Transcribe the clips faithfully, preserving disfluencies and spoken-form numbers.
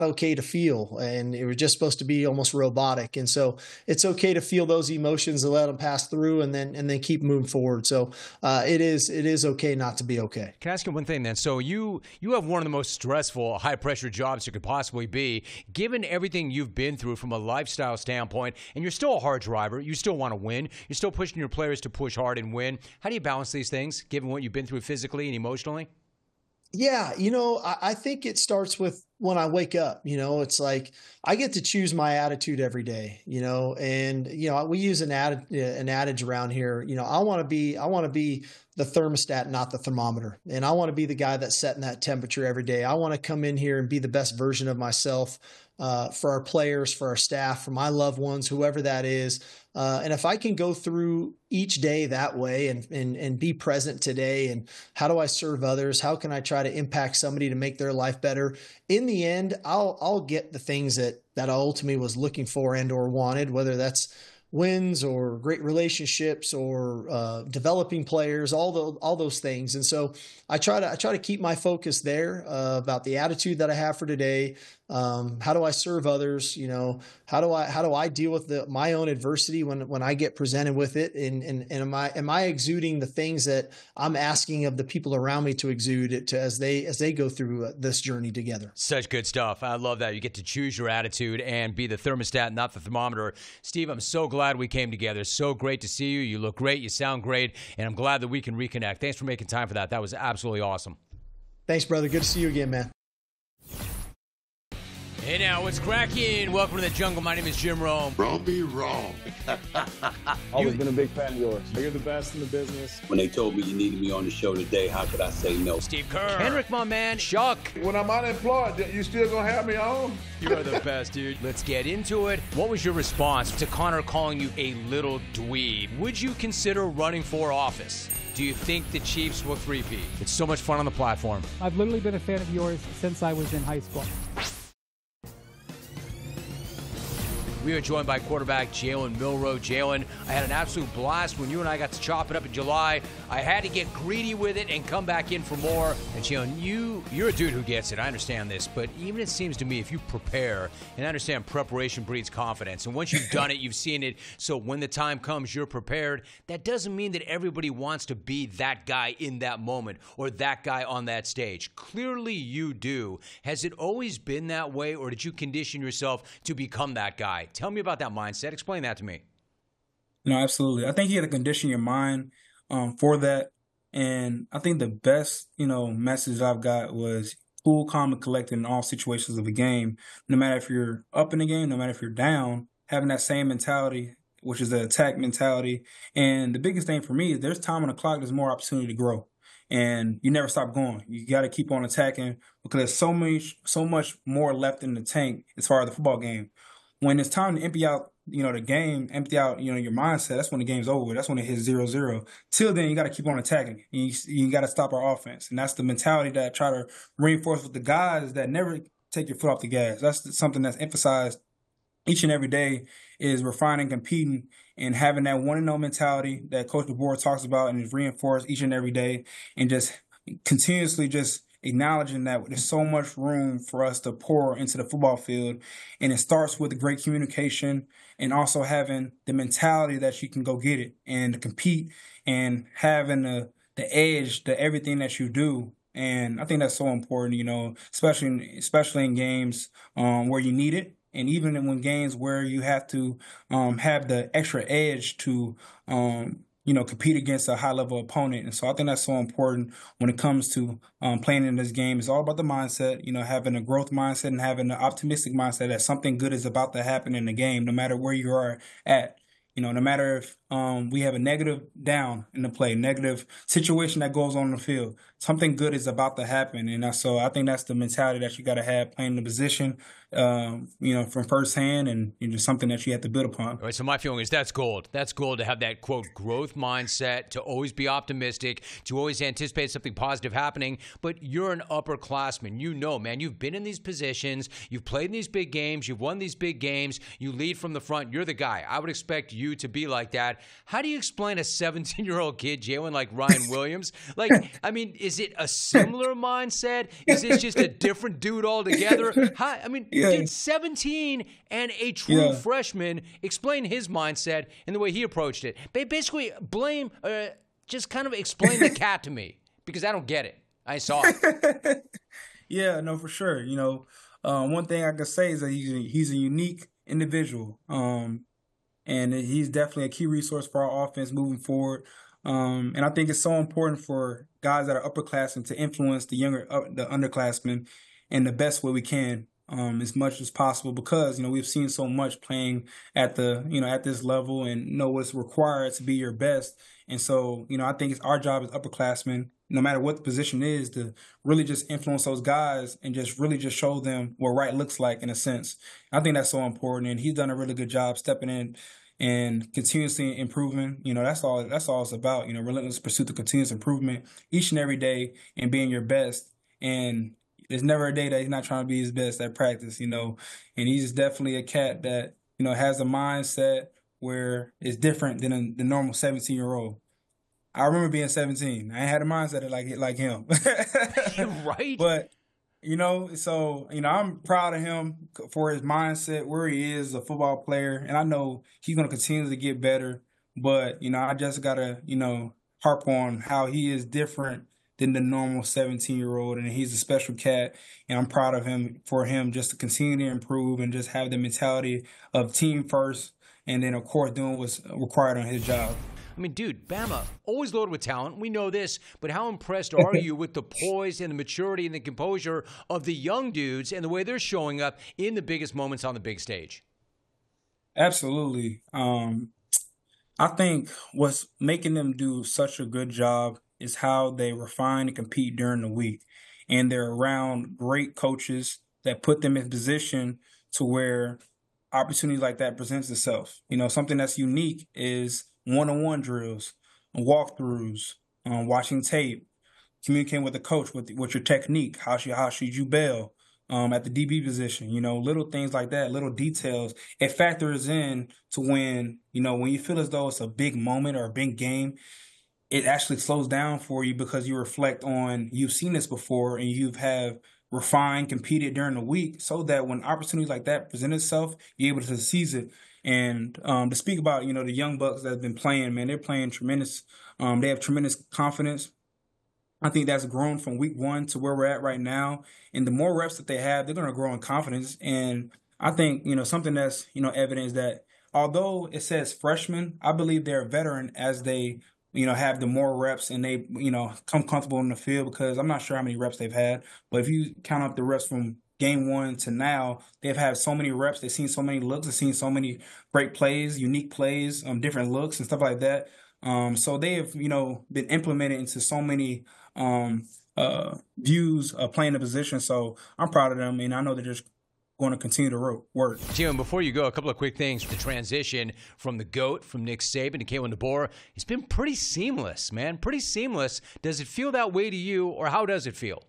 okay to feel, and it was just supposed to be almost robotic. And so it's okay to feel those emotions and let them pass through, and then and then keep moving forward. So uh, it is it is okay not to be okay. Can I ask you one thing then? So you you have one of the most stressful, high pressure jobs you could possibly be. Given everything you've been through from a lifestyle standpoint, and you're still a hard driver, you still want to win, you're still pushing your players to push hard and win. How do you balance these things, given what you've been through physically and emotionally? Yeah, you know, I, I think it starts with when I wake up. You know, it's like I get to choose my attitude every day. You know, and you know, we use an ad, an adage around here. You know, I want to be I want to be the thermostat, not the thermometer, and I want to be the guy that's setting that temperature every day. I want to come in here and be the best version of myself uh, for our players, for our staff, for my loved ones, whoever that is. Uh, and if I can go through each day that way and, and, and be present today, and how do I serve others? How can I try to impact somebody to make their life better? In the end, I'll, I'll get the things that, that I ultimately was looking for and or wanted, whether that's wins or great relationships or uh, developing players, all the, all those things. And so I try to, I try to keep my focus there uh, about the attitude that I have for today. Um, how do I serve others? You know, how do I, how do I deal with the, my own adversity when, when I get presented with it? And, and, and am I, am I exuding the things that I'm asking of the people around me to exude it to as they, as they go through uh, this journey together? Such good stuff. I love that. You get to choose your attitude and be the thermostat, not the thermometer. Steve, I'm so glad we came together. So great to see you. You look great. You sound great. And I'm glad that we can reconnect. Thanks for making time for that. That was absolutely awesome. Thanks, brother. Good to see you again, man. Hey now, what's cracking? Welcome to the jungle. My name is Jim Rome. Wrong be wrong. Always been a big fan of yours. You're the best in the business. When they told me you needed me on the show today, how could I say no? Steve Kerr. Henrik, my man. Chuck. When I'm unemployed, you still gonna have me on? You are the best, dude. Let's get into it. What was your response to Connor calling you a little dweeb? Would you consider running for office? Do you think the Chiefs will three-peat? It's so much fun on the platform. I've literally been a fan of yours since I was in high school. We are joined by quarterback Jalen Milroe. Jalen, I had an absolute blast when you and I got to chop it up in July. I had to get greedy with it and come back in for more. And Jalen, you, you're a dude who gets it. I understand this. But even it seems to me if you prepare, and I understand preparation breeds confidence. And once you've done it, you've seen it. So when the time comes, you're prepared. That doesn't mean that everybody wants to be that guy in that moment or that guy on that stage. Clearly you do. Has it always been that way, or did you condition yourself to become that guy? Tell me about that mindset. Explain that to me. No, absolutely. I think you have to condition your mind um, for that. And I think the best, you know, message I've got was cool, calm, and collected in all situations of a game. No matter if you're up in the game, no matter if you're down, having that same mentality, which is the attack mentality. And the biggest thing for me is there's time on the clock, there's more opportunity to grow. And you never stop going. You got to keep on attacking because there's so much, so much more left in the tank as far as the football game. When it's time to empty out, you know, the game, empty out, you know, your mindset, that's when the game's over. That's when it hits zero zero. Till then, you got to keep on attacking. You, you got to stop our offense. And that's the mentality that I try to reinforce with the guys that never take your foot off the gas. That's something that's emphasized each and every day is refining, competing, and having that one and oh mentality that Coach DeBoer talks about and is reinforced each and every day, and just continuously just acknowledging that there's so much room for us to pour into the football field. And it starts with great communication and also having the mentality that you can go get it and to compete and having the, the edge to everything that you do. And I think that's so important, you know, especially, especially in games um, where you need it. And even in when games where you have to um, have the extra edge to um, you know, compete against a high-level opponent. And so I think that's so important when it comes to um, playing in this game. It's all about the mindset, you know, having a growth mindset and having an optimistic mindset that something good is about to happen in the game, no matter where you are at. You know, no matter if um, we have a negative down in the play, negative situation that goes on in the field, something good is about to happen. And so I think that's the mentality that you got to have playing the position, um, you know, from firsthand, and you know, something that you have to build upon. All right, so my feeling is that's gold. That's gold to have that, quote, growth mindset, to always be optimistic, to always anticipate something positive happening. But you're an upperclassman. You know, man, you've been in these positions. You've played in these big games. You've won these big games. You lead from the front. You're the guy. I would expect you you to be like that. How do you explain a seventeen-year-old kid, Jalen, like Ryan Williams? Like, I mean, is it a similar mindset? Is this just a different dude altogether? How, I mean, Yeah. dude, seventeen and a true Yeah. freshman. Explain his mindset and the way he approached it. Ba- Basically, blame, uh, just kind of explain the cat to me because I don't get it. I saw it. Yeah, no, for sure. You know, uh, one thing I can say is that he's a, he's a unique individual, um, and he's definitely a key resource for our offense moving forward. Um, and I think it's so important for guys that are upperclassmen to influence the younger, uh, the underclassmen in the best way we can, um, as much as possible, because you know we've seen so much playing at the you know at this level and know what's required to be your best. And so, you know, I think it's our job as upperclassmen, no matter what the position is, to really just influence those guys and just really just show them what right looks like in a sense. I think that's so important, and he's done a really good job stepping in and continuously improving. You know, that's all that's all it's about, you know, relentless pursuit of continuous improvement each and every day and being your best. And there's never a day that he's not trying to be his best at practice, you know. And he's definitely a cat that, you know, has a mindset where it's different than a, the normal seventeen-year-old. I remember being seventeen. I ain't had a mindset like like him. Right? But, you know, so, you know, I'm proud of him for his mindset, where he is, a football player. And I know he's going to continue to get better. But, you know, I just got to, you know, harp on how he is different than the normal seventeen-year-old. And he's a special cat. And I'm proud of him for him just to continue to improve and just have the mentality of team first. And then, of course, doing what's required on his job. I mean, dude, Bama, always loaded with talent. We know this. But how impressed are you with the poise and the maturity and the composure of the young dudes and the way they're showing up in the biggest moments on the big stage? Absolutely. Um, I think what's making them do such a good job is how they refine and compete during the week. And they're around great coaches that put them in position to where opportunity like that presents itself. You know, something that's unique is one-on-one drills, walkthroughs, um, watching tape, communicating with the coach with with your technique. How should how should you bail um, at the D B position? You know, little things like that, little details. It factors in to when you know when you feel as though it's a big moment or a big game. It actually slows down for you because you reflect on you've seen this before and you've have refined, competed during the week, so that when opportunities like that present itself, you're able to seize it. And um, to speak about, you know, the young bucks that have been playing, man, they're playing tremendous. Um, they have tremendous confidence. I think that's grown from week one to where we're at right now. And the more reps that they have, they're going to grow in confidence. And I think, you know, something that's, you know, evident is that although it says freshman, I believe they're a veteran as they, you know, have the more reps and they, you know, come comfortable in the field, because I'm not sure how many reps they've had. But if you count up the reps from game one to now, they've had so many reps. They've seen so many looks. They've seen so many great plays, unique plays, um, different looks and stuff like that. Um, so they have, you know, been implemented into so many um, uh, views of playing the position. So I'm proud of them, and I know they're just going to continue to work. Jim, before you go, a couple of quick things. The transition from the GOAT, from Nick Saban to Kalen DeBoer, it's been pretty seamless, man. Pretty seamless. Does it feel that way to you, or how does it feel?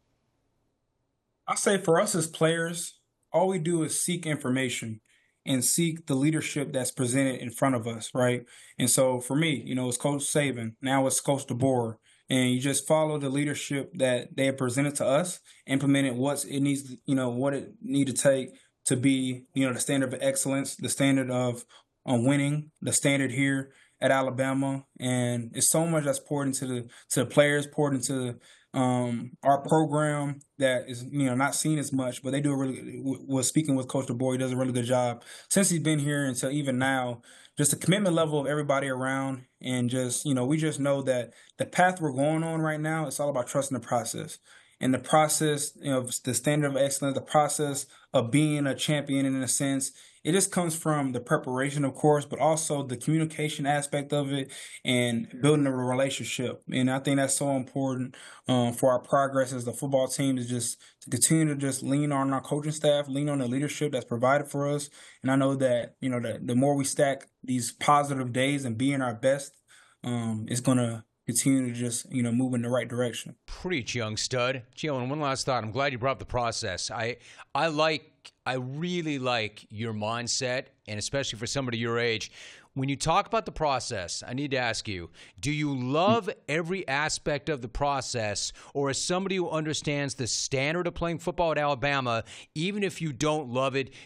I say for us as players, all we do is seek information and seek the leadership that's presented in front of us, right? And so for me, you know, it's Coach Saban. Now it's Coach DeBoer. And you just follow the leadership that they have presented to us, implemented what it needs, you know, what it need to take to be, you know, the standard of excellence, the standard of uh, winning, the standard here at Alabama. And it's so much that's poured into the to the players, poured into um, our program that is, you know, not seen as much, but they do a really, was speaking with Coach DeBoer, he does a really good job since he's been here until even now. Just the commitment level of everybody around, and just, you know, we just know that the path we're going on right now, it's all about trusting the process. And the process, you know, the standard of excellence, the process of being a champion in a sense, it just comes from the preparation, of course, but also the communication aspect of it and building a relationship. And I think that's so important um, for our progress as the football team, is just to continue to just lean on our coaching staff, lean on the leadership that's provided for us. And I know that, you know, that the more we stack these positive days and being our best, um, it's going to continue to just, you know, move in the right direction. Preach, young stud. Jalen, one last thought. I'm glad you brought up the process. I I like I really like your mindset, and especially for somebody your age. When you talk about the process, I need to ask you, do you love every aspect of the process, or as somebody who understands the standard of playing football at Alabama, even if you don't love it,